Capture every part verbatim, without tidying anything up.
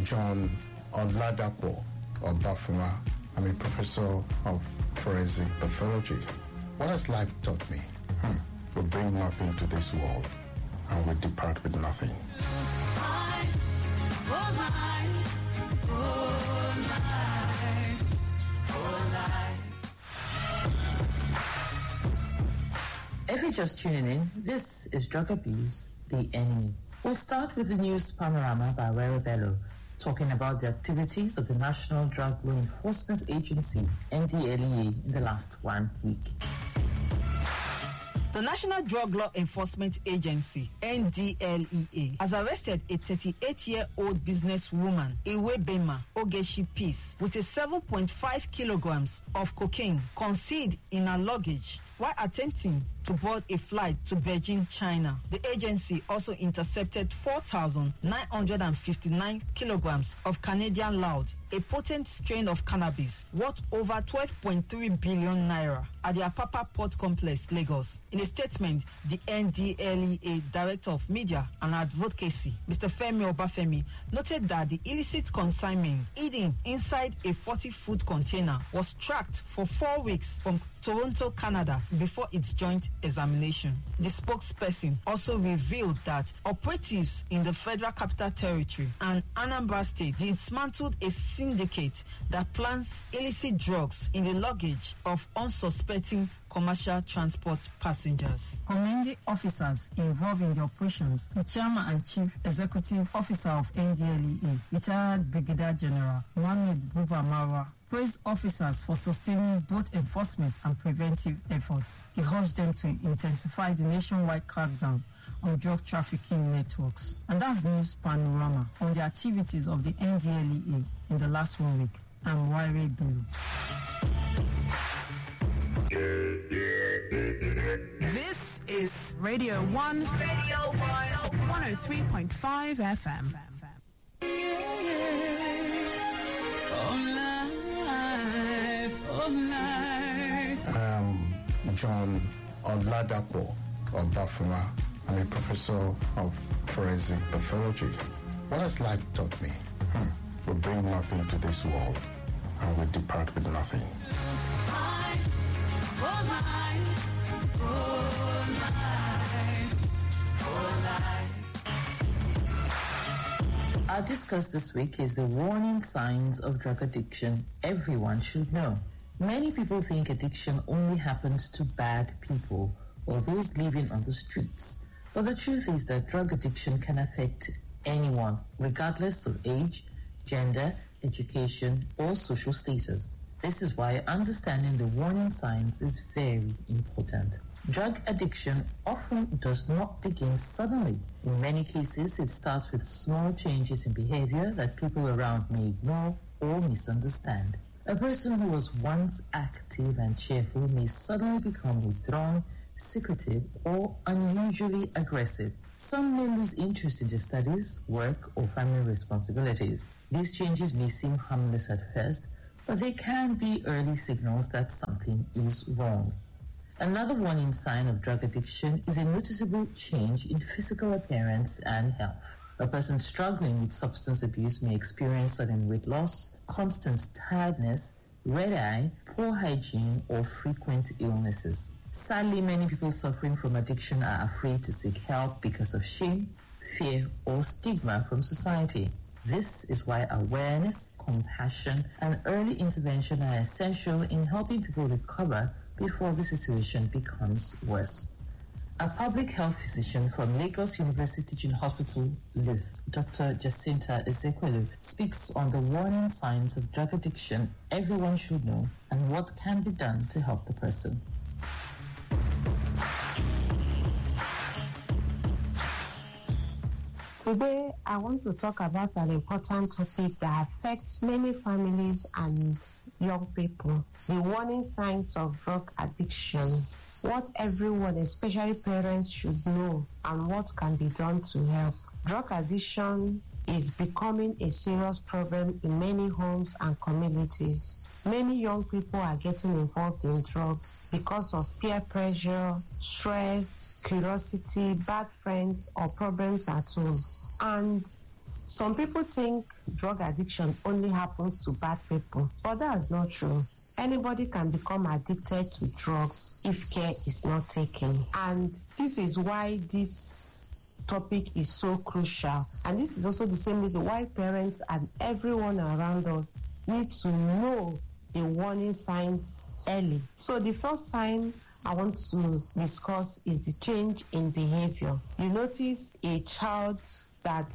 John Oladapo Obafuma. I'm a professor of forensic pathology. What has life taught me? Hmm. We bring nothing to this world, and we depart with nothing. I, oh my, oh life, oh life. If you're just tuning in, this is Drug Abuse, the Enemy. We'll start with the news panorama by Wera Bello, talking about the activities of the National Drug Law Enforcement Agency, N D L E A, in the last one week. The National Drug Law Enforcement Agency, N D L E A, has arrested a thirty-eight-year-old businesswoman, Iwe Bema Ogeshi Peace, with a seven point five kilograms of cocaine concealed in her luggage while attempting to board a flight to Beijing, China. The agency also intercepted four thousand nine hundred fifty-nine kilograms of Canadian loud, a potent strain of cannabis worth over twelve point three billion naira at the Apapa Port Complex, Lagos. In a statement, the N D L E A Director of Media and Advocacy, Mister Femi Obafemi, noted that the illicit consignment hidden inside a forty-foot container was tracked for four weeks from Toronto, Canada, before its joint examination. The spokesperson also revealed that operatives in the Federal Capital Territory and Anambra State dismantled a syndicate that plants illicit drugs in the luggage of unsuspecting commercial transport passengers. Commanding officers involved in the operations, the Chairman and Chief Executive Officer of N D L E A, retired Brigadier General Mohammed Buba Marwa, praised officers for sustaining both enforcement and preventive efforts. He urged them to intensify the nationwide crackdown on drug trafficking networks. And that's news panorama on the activities of the N D L E A in the last one week. I'm Wera Bello. This is Radio One, Radio One, one oh three point five F M. Um, John Oladapo Obafuma. I'm a professor of forensic pathology. What has life taught me? Hmm. We bring nothing to this world, and we depart with nothing. I, oh my, oh life, oh life. Our discuss this week is the warning signs of drug addiction everyone should know. Many people think addiction only happens to bad people or those living on the streets. But the truth is that drug addiction can affect anyone, regardless of age, gender, education, or social status. This is why understanding the warning signs is very important. Drug addiction often does not begin suddenly. In many cases, it starts with small changes in behavior that people around may ignore or misunderstand. A person who was once active and cheerful may suddenly become withdrawn, secretive, or unusually aggressive. Some may lose interest in their studies, work, or family responsibilities. These changes may seem harmless at first, but they can be early signals that something is wrong. Another warning sign of drug addiction is a noticeable change in physical appearance and health. A person struggling with substance abuse may experience sudden weight loss, constant tiredness, red eye, poor hygiene, or frequent illnesses. Sadly, many people suffering from addiction are afraid to seek help because of shame, fear, or stigma from society. This is why awareness, compassion, and early intervention are essential in helping people recover before the situation becomes worse. A public health physician from Lagos University Teaching Hospital, Luth, Doctor Jacinta Ezekwelu, speaks on the warning signs of drug addiction everyone should know and what can be done to help the person. Today, I want to talk about an important topic that affects many families and young people: the warning signs of drug addiction. What everyone, especially parents, should know and what can be done to help. Drug addiction is becoming a serious problem in many homes and communities. Many young people are getting involved in drugs because of peer pressure, stress, curiosity, bad friends, or problems at home. And Some people think drug addiction only happens to bad people, but that's not true. Anybody can become addicted to drugs if care is not taken. And this is why this topic is so crucial. And this is also the same reason why parents and everyone around us need to know the warning signs early. So the first sign I want to discuss is the change in behavior. You notice a child that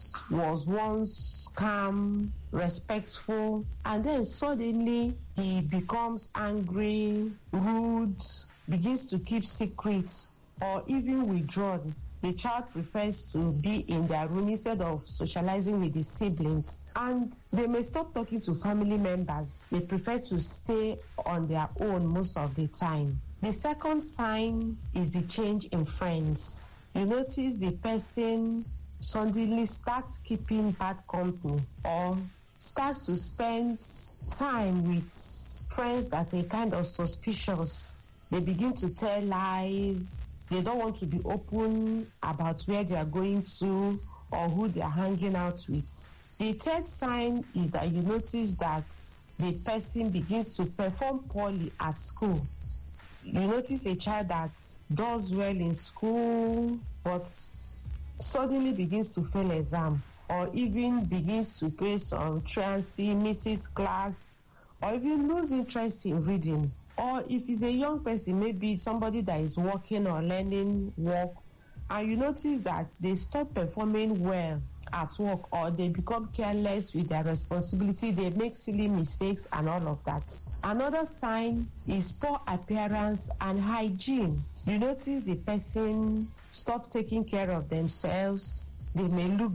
was once calm, respectful, and then suddenly he becomes angry, rude, begins to keep secrets, or even withdrawn. The child prefers to be in their room instead of socializing with his siblings. And they may stop talking to family members. They prefer to stay on their own most of the time. The second sign is the change in friends. You notice the person suddenly starts keeping bad company or starts to spend time with friends that are kind of suspicious. They begin to tell lies. They don't want to be open about where they are going to or who they are hanging out with. The third sign is that you notice that the person begins to perform poorly at school. You notice a child that does well in school but suddenly begins to fail exam, or even begins to play some truancy, misses class, or even lose interest in reading. Or if it's a young person, maybe somebody that is working or learning work, and you notice that they stop performing well at work, or they become careless with their responsibility, they make silly mistakes and all of that. Another sign is poor appearance and hygiene. You notice the person stops taking care of themselves. They may look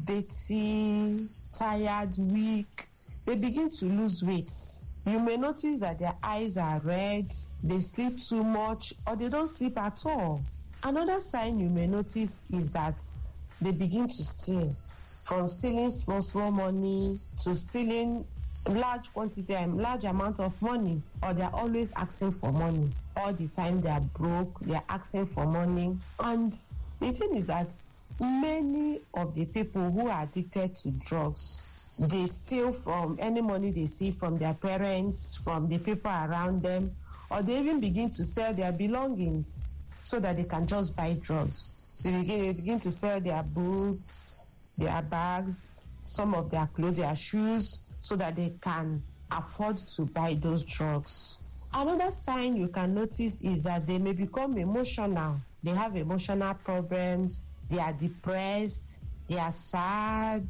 dirty, tired, weak. They begin to lose weight. You may notice that their eyes are red, they sleep too much, or they don't sleep at all. Another sign you may notice is that they begin to steal. From stealing small, small money to stealing large quantity, large amount of money, or they're always asking for money. All the time they are broke, they're asking for money. And the thing is that many of the people who are addicted to drugs, they steal from any money they see from their parents, from the people around them, or they even begin to sell their belongings so that they can just buy drugs. So they begin, they begin to sell their books, their bags, some of their clothes, their shoes, so that they can afford to buy those drugs. Another sign you can notice is that they may become emotional. They have emotional problems, they are depressed, they are sad,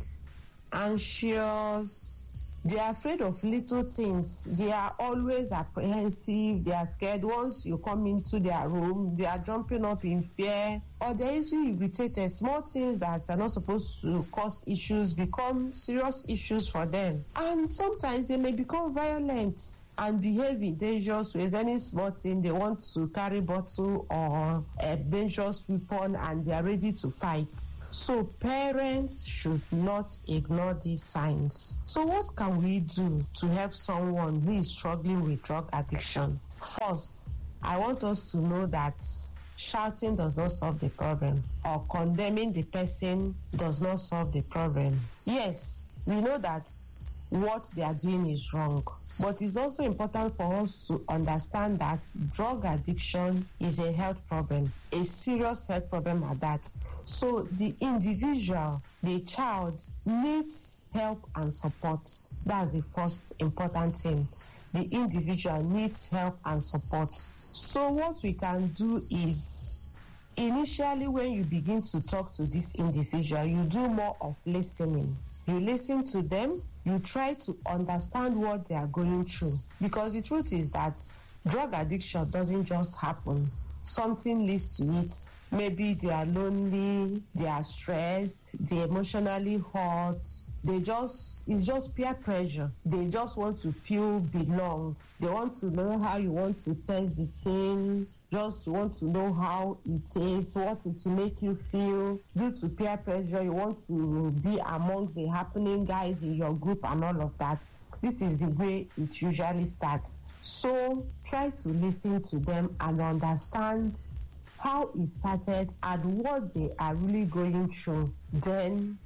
anxious, they are afraid of little things, they are always apprehensive, they are scared. Once you come into their room, they are jumping up in fear, or they're easily irritated. Small things that are not supposed to cause issues become serious issues for them. And sometimes they may become violent and behave in dangerous ways. Any small thing, they want to carry bottle or a dangerous weapon and they are ready to fight. So parents should not ignore these signs. So what can we do to help someone who is struggling with drug addiction? First, I want us to know that shouting does not solve the problem, or condemning the person does not solve the problem. Yes, we know that what they are doing is wrong, but it's also important for us to understand that drug addiction is a health problem, a serious health problem at that. So the individual, the child, needs help and support. That's the first important thing. The individual needs help and support. So what we can do is, initially when you begin to talk to this individual, you do more of listening. You listen to them, you try to understand what they are going through. Because the truth is that drug addiction doesn't just happen. Something leads to it. Maybe they are lonely, they are stressed, they're emotionally hurt. They just, it's just peer pressure. They just want to feel belong. They want to know how you want to test the thing. Just want to know how it is, what it will make you feel. Due to peer pressure, you want to be amongst the happening guys in your group and all of that. This is the way it usually starts. So try to listen to them and understand how it started and what they are really going through. Then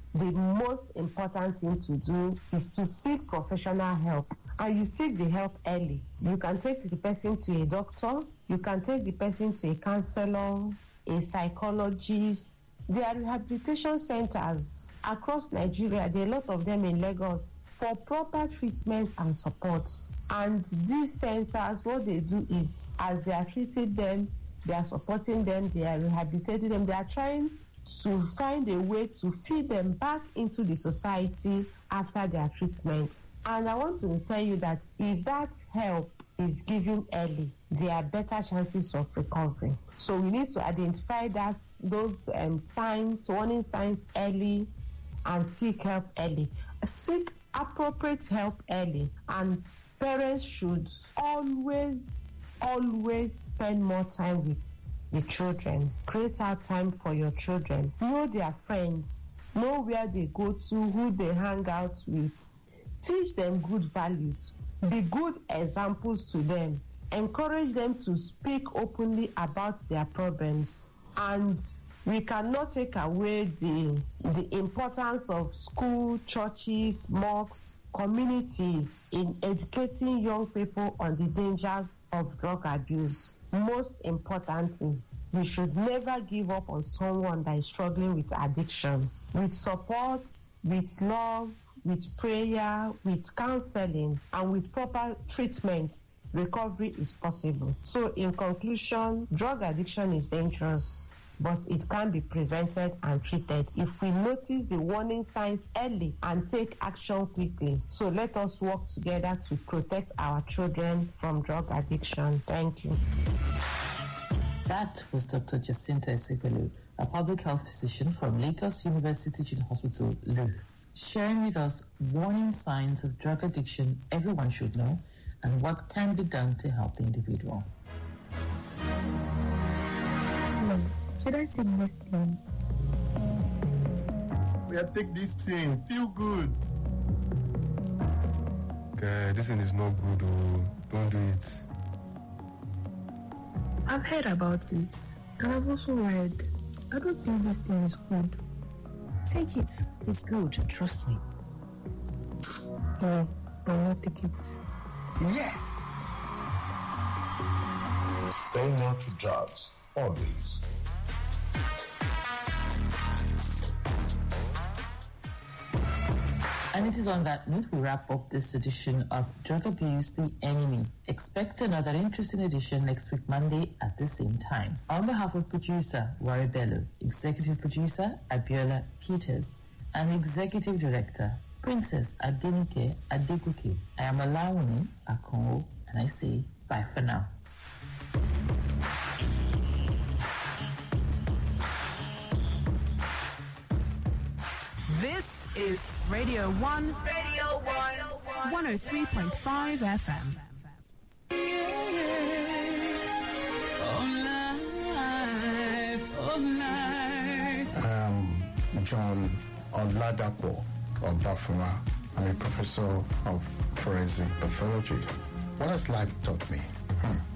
the most important thing to do is to seek professional help. And you seek the help early. You can take the person to a doctor, you can take the person to a counselor, a psychologist. There are rehabilitation centers across Nigeria, there are a lot of them in Lagos, for proper treatment and support. And these centers, what they do is, as they are treating them, they are supporting them, they are rehabilitating them, they are trying to find a way to feed them back into the society after their treatment. And I want to tell you that if that help is given early, there are better chances of recovery. So we need to identify that, those um, signs, warning signs early, and seek help early. Seek appropriate help early, and parents should always, always spend more time with the children. Create out time for your children. Know their friends. Know where they go to, who they hang out with. Teach them good values. Be good examples to them. Encourage them to speak openly about their problems. And we cannot take away the, the importance of school, churches, mosques, communities in educating young people on the dangers of drug abuse. Most importantly, we should never give up on someone that is struggling with addiction. With support, with love, with prayer, with counseling, and with proper treatment, recovery is possible. So in conclusion, drug addiction is dangerous, but it can be prevented and treated if we notice the warning signs early and take action quickly. So let us work together to protect our children from drug addiction. Thank you. That was Doctor Jacinta Ezekwelu, a public health physician from Lagos University Teaching Hospital, Luth, sharing with us warning signs of drug addiction everyone should know and what can be done to help the individual. Mom, should I take this thing? Yeah, take this thing. Feel good. Guy, this thing is not good. Oh, don't do it. I've heard about it, and I've also read. I don't think this thing is good. Take it. It's good. Trust me. No, I'll not take it. Yes! Say no to drugs, always. And it is on that note we wrap up this edition of Drug Abuse, the Enemy. Expect another interesting edition next week, Monday, at the same time. On behalf of producer Wari Bello, executive producer Abiola Peters, and executive director Princess Adenike Adeguke, I am Olawumi Akonwo, and I say bye for now. This is Radio one. Radio one. one oh three point five F M. Um, John Oladapo Obafuma. I'm a professor of forensic pathology. What has life taught me? Hmm.